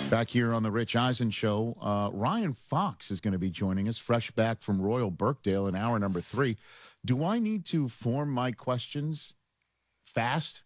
Back here on the Rich Eisen Show, Ryan Fox is going to be joining us, fresh back from Royal Birkdale in hour number 3. Do I need to form my questions fast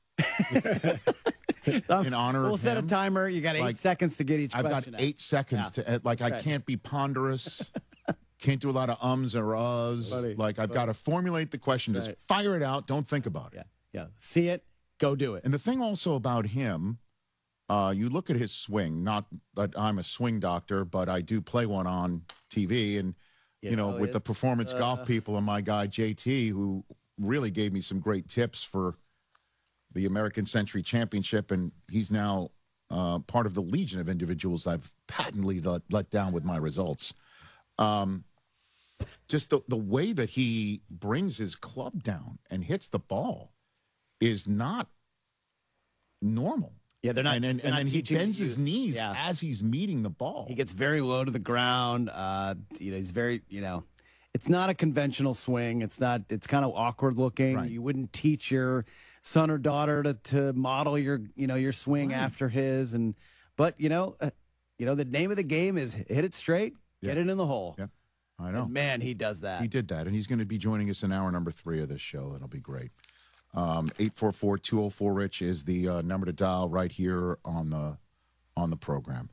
in honor of him? We'll set a timer. You got 8 seconds to get each question. I've got 8 seconds to, I can't be ponderous. Can't do a lot of ums or uhs. I've got to formulate the question. Just fire it out. Don't think about it. Yeah. See it. Go do it. And the thing also about him, you look at his swing, not that I'm a swing doctor, but I do play one on TV. And, with the performance golf people and my guy, JT, who really gave me some great tips for the American Century Championship. And he's now part of the legion of individuals I've patently let down with my results. Just the way that he brings his club down and hits the ball is not normal. Yeah, they're not. And then he bends his knees as he's meeting the ball. He gets very low to the ground. He's very, it's not a conventional swing. It's not. It's kind of awkward looking. Right. You wouldn't teach your son or daughter to model your swing after his. But the name of the game is hit it straight, get it in the hole. Yeah, I know. And man, he does that. He did that, and he's going to be joining us in hour number 3 of this show. That'll be great. 844-204-RICH is the number to dial right here on the program.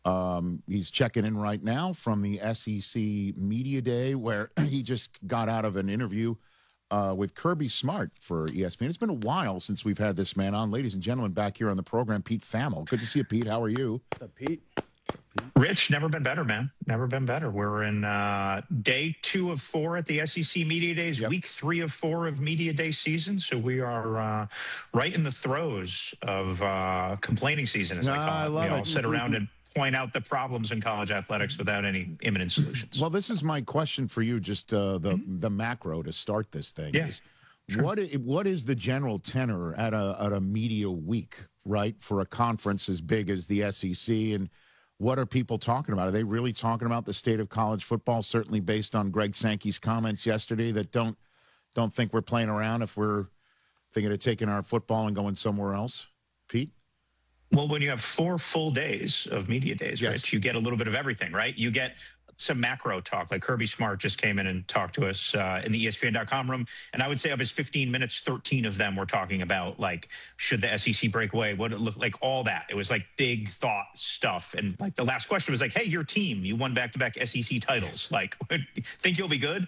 He's checking in right now from the SEC Media Day, where he just got out of an interview with Kirby Smart for ESPN. It's been a while since we've had this man on. Ladies and gentlemen, back here on the program, Pete Thamel. Good to see you, Pete. How are you? What's up, Pete? Rich, never been better, man. Never been better. We're in day 2 of 4 at the SEC Media Days, week 3 of 4 of Media Day season. So we are right in the throes of complaining season, as I call it. We all sit around and point out the problems in college athletics without any imminent solutions. Well, this is my question for you, just the macro to start this thing. Yeah. Sure. What is the general tenor at a media week, right, for a conference as big as the SEC? And what are people talking about? Are they really talking about the state of college football, certainly based on Greg Sankey's comments yesterday that don't think we're playing around if we're thinking of taking our football and going somewhere else? Pete? Well, when you have 4 full days of media days, Rich, you get a little bit of everything, right? You get some macro talk, like Kirby Smart just came in and talked to us in the ESPN.com room. And I would say of his 15 minutes, 13 of them were talking about, like, should the SEC break away? What it look like, all that. It was like big thought stuff. And like the last question was like, hey, your team, you won back-to-back SEC titles. Like, think you'll be good?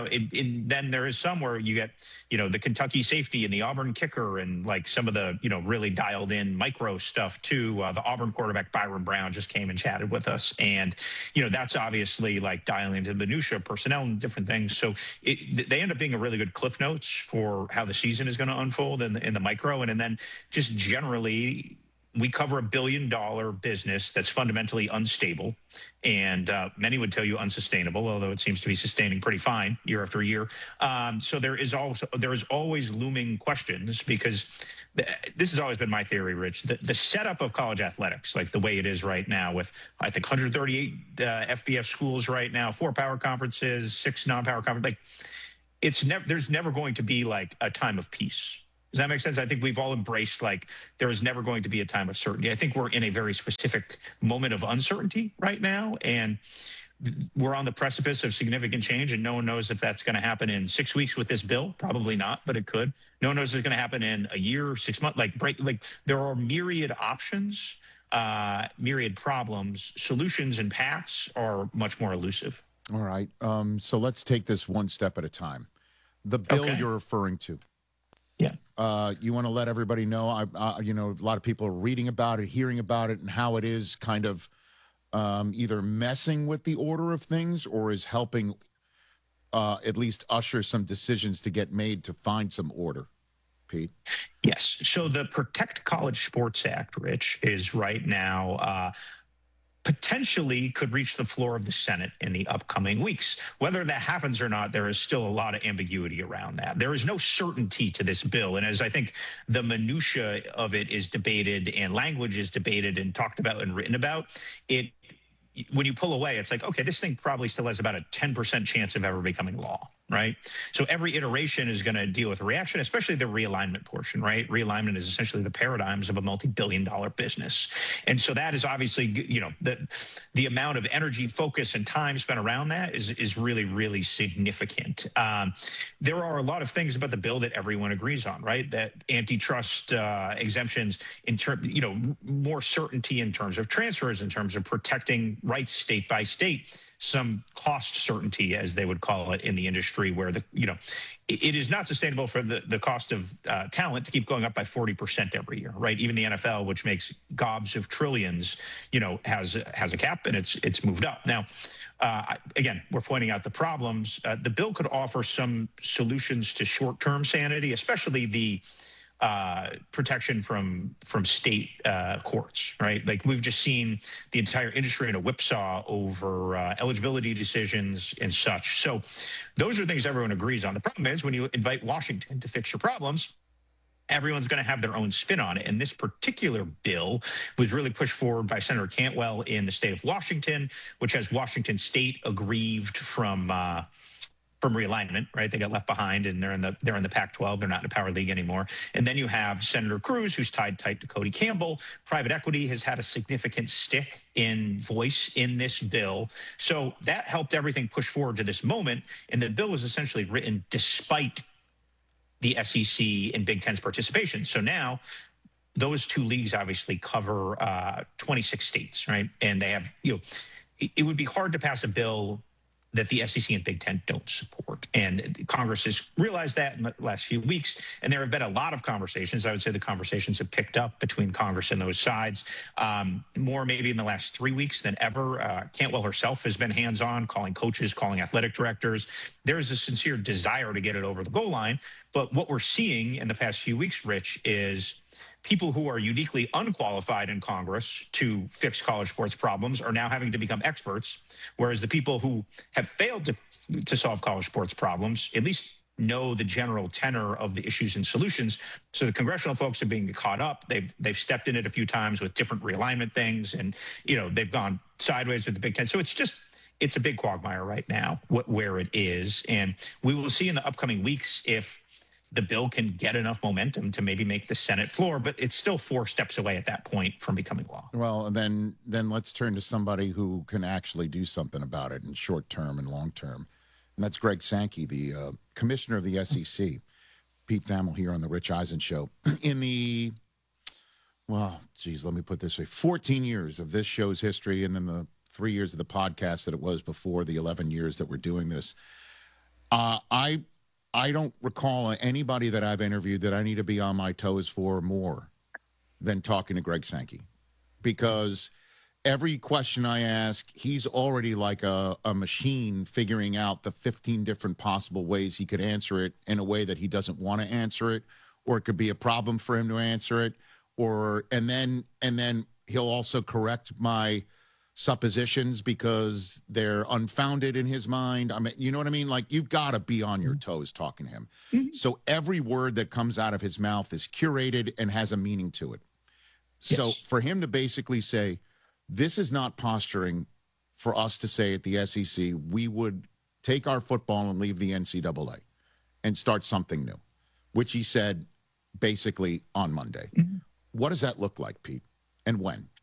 Then there is some where you get, the Kentucky safety and the Auburn kicker and like some of the, really dialed in micro stuff too. The Auburn quarterback, Byron Brown, just came and chatted with us. And, that's obviously like dialing into the minutia, personnel, and different things. So they end up being a really good cliff notes for how the season is going to unfold in the micro. And then just generally, we cover $1 billion business that's fundamentally unstable, and many would tell you unsustainable, although it seems to be sustaining pretty fine year after year. So there is always looming questions, because this has always been my theory, Rich. The setup of college athletics, like the way it is right now, with I think 138 FBS schools right now, 4 power conferences, 6 non-power conferences, like there's never going to be like a time of peace. Does that make sense? I think we've all embraced, like, there is never going to be a time of certainty. I think we're in a very specific moment of uncertainty right now, and we're on the precipice of significant change, and no one knows if that's going to happen in 6 weeks with this bill. Probably not, but it could. No one knows if it's going to happen in a year, 6 months. Like there are myriad options, myriad problems. Solutions and paths are much more elusive. All right. So let's take this one step at a time. The bill you're referring to. Yeah. You want to let everybody know, a lot of people are reading about it, hearing about it, and how it is kind of either messing with the order of things or is helping at least usher some decisions to get made to find some order. Pete? Yes. So the Protect College Sports Act, Rich, is right now potentially could reach the floor of the Senate in the upcoming weeks. Whether that happens or not, there is still a lot of ambiguity around that. There is no certainty to this bill. And as I think the minutia of it is debated and language is debated and talked about and written about, when you pull away, it's like, okay, this thing probably still has about a 10% chance of ever becoming law. right? So every iteration is going to deal with a reaction, especially the realignment portion, right? Realignment is essentially the paradigms of a multi-billion-dollar business. And so that is obviously, the amount of energy, focus, and time spent around that is really, really significant. There are a lot of things about the bill that everyone agrees on, right? That antitrust exemptions, more certainty in terms of transfers, in terms of protecting rights state by state, some cost certainty, as they would call it in the industry, where it is not sustainable for the cost of talent to keep going up by 40% every year, right? Even the NFL, which makes gobs of trillions, has a cap, and it's moved up. Now, again, we're pointing out the problems. The bill could offer some solutions to short-term sanity, especially the protection from state courts, right? Like, we've just seen the entire industry in a whipsaw over eligibility decisions and such. So those are things everyone agrees on. The problem is when you invite Washington to fix your problems, everyone's going to have their own spin on it. And this particular bill was really pushed forward by Senator Cantwell in the state of Washington, which has Washington state aggrieved from realignment, right? They got left behind, and they're in the Pac-12. They're not in a power league anymore. And then you have Senator Cruz, who's tied tight to Cody Campbell. Private equity has had a significant stick in voice in this bill. So that helped everything push forward to this moment. And the bill was essentially written despite the SEC and Big Ten's participation. So now those two leagues obviously cover 26 states, right? And they have, it would be hard to pass a bill that the SEC and Big Ten don't support. And Congress has realized that in the last few weeks. And there have been a lot of conversations. I would say the conversations have picked up between Congress and those sides, more maybe in the last 3 weeks than ever. Cantwell herself has been hands-on, calling coaches, calling athletic directors. There is a sincere desire to get it over the goal line. But what we're seeing in the past few weeks, Rich, is people who are uniquely unqualified in Congress to fix college sports problems are now having to become experts, whereas the people who have failed to solve college sports problems at least know the general tenor of the issues and solutions. So the congressional folks are being caught up. They've stepped in it a few times with different realignment things, and they've gone sideways with the Big Ten. So it's a big quagmire right now where it is, and we will see in the upcoming weeks if the bill can get enough momentum to maybe make the Senate floor, but it's still 4 steps away at that point from becoming law. Well, and then let's turn to somebody who can actually do something about it in short term and long term. And that's Greg Sankey, the commissioner of the SEC. Pete Thamel here on the Rich Eisen Show. In the, let me put it this way, 14 years of this show's history, and then the 3 years of the podcast that it was before, the 11 years that we're doing this, I don't recall anybody that I've interviewed that I need to be on my toes for more than talking to Greg Sankey, because every question I ask, he's already like a machine figuring out the 15 different possible ways he could answer it in a way that he doesn't want to answer it, or it could be a problem for him to answer it, and then he'll also correct my suppositions because they're unfounded in his mind. I mean, you know what I mean? Like, you've got to be on your toes talking to him. Mm-hmm. So every word that comes out of his mouth is curated and has a meaning to it. Yes. So for him to basically say, this is not posturing for us to say at the SEC, we would take our football and leave the NCAA and start something new, which he said basically on Monday. Mm-hmm. What does that look like, Pete? And when?